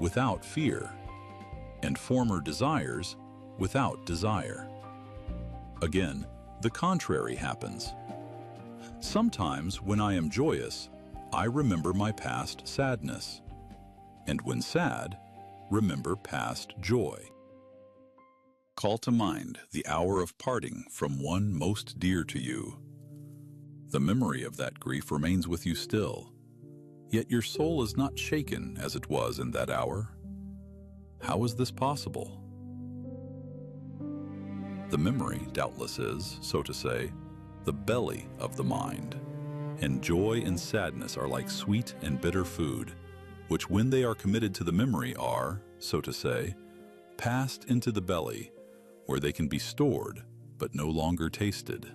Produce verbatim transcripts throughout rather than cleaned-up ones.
without fear, and former desires without desire. Again, the contrary happens. Sometimes when I am joyous, I remember my past sadness, and when sad, remember past joy. Call to mind the hour of parting from one most dear to you. The memory of that grief remains with you still, yet your soul is not shaken as it was in that hour. How is this possible? The memory, doubtless, is, so to say, the belly of the mind, and joy and sadness are like sweet and bitter food, which when they are committed to the memory are, so to say, passed into the belly, where they can be stored but no longer tasted.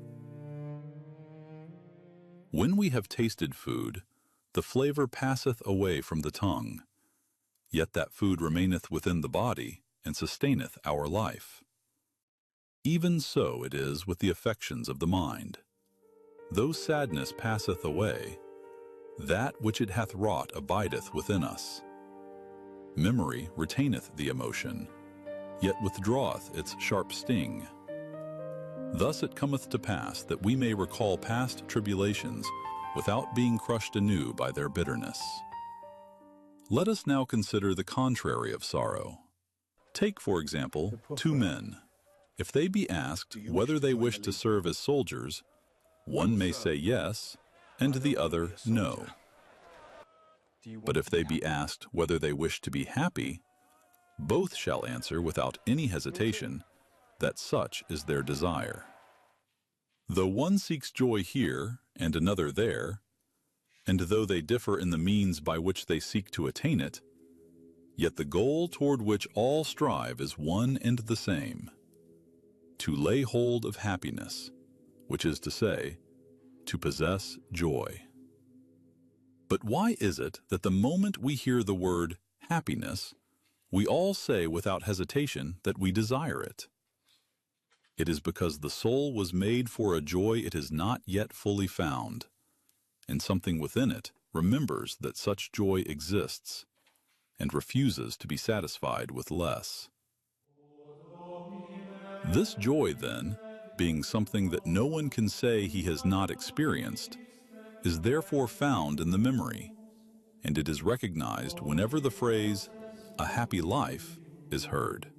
When we have tasted food, the flavor passeth away from the tongue, yet that food remaineth within the body and sustaineth our life. Even so it is with the affections of the mind. Though sadness passeth away, that which it hath wrought abideth within us. Memory retaineth the emotion, yet withdraweth its sharp sting. Thus it cometh to pass that we may recall past tribulations without being crushed anew by their bitterness. Let us now consider the contrary of sorrow. Take, for example, two men. If they be asked whether they wish to serve as soldiers, one may say yes, and the other no. But if they be asked whether they wish to be happy, both shall answer without any hesitation that such is their desire. Though one seeks joy here and another there, and though they differ in the means by which they seek to attain it, yet the goal toward which all strive is one and the same: to lay hold of happiness, which is to say, to possess joy. But why is it that the moment we hear the word happiness, we all say without hesitation that we desire it? It is because the soul was made for a joy it has not yet fully found, and something within it remembers that such joy exists and refuses to be satisfied with less. This joy, then, being something that no one can say he has not experienced, is therefore found in the memory, and it is recognized whenever the phrase, "a happy life," is heard.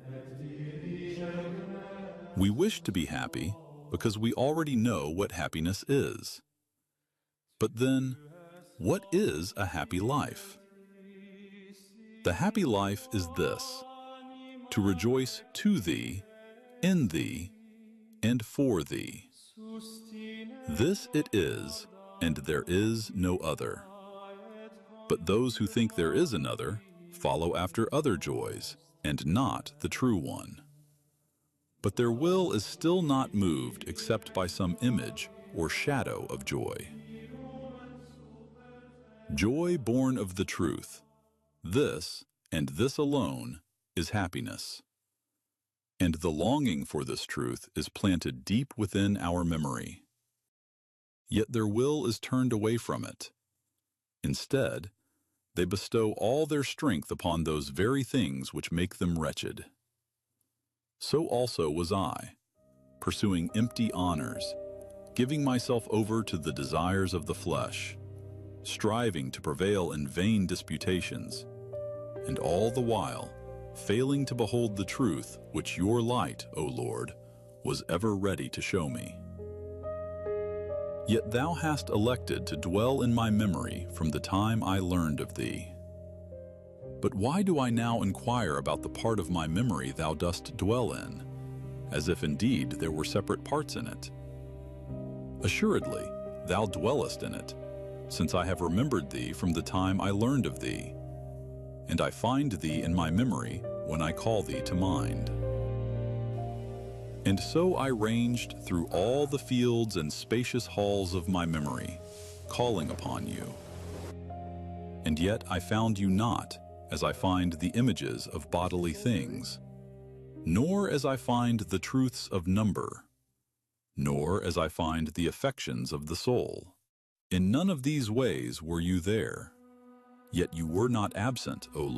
We wish to be happy because we already know what happiness is. But then, what is a happy life? The happy life is this: to rejoice to thee, in thee, and for thee. This it is, and there is no other. But those who think there is another follow after other joys, and not the true one. But their will is still not moved except by some image or shadow of joy. Joy born of the truth, this, and this alone, is happiness. And the longing for this truth is planted deep within our memory. Yet their will is turned away from it. Instead, they bestow all their strength upon those very things which make them wretched. So also was I, pursuing empty honors, giving myself over to the desires of the flesh, striving to prevail in vain disputations, and all the while failing to behold the truth which your light, O Lord, was ever ready to show me. Yet thou hast elected to dwell in my memory from the time I learned of thee. But why do I now inquire about the part of my memory thou dost dwell in, as if indeed there were separate parts in it? Assuredly, thou dwellest in it, since I have remembered thee from the time I learned of thee, and I find thee in my memory when I call thee to mind. And so I ranged through all the fields and spacious halls of my memory, calling upon you. And yet I found you not, as I find the images of bodily things, nor as I find the truths of number, nor as I find the affections of the soul. In none of these ways were you there, yet you were not absent, O Lord.